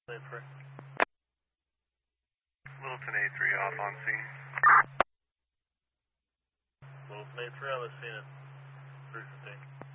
Littleton A3 off on scene. A3 on the scene at 315.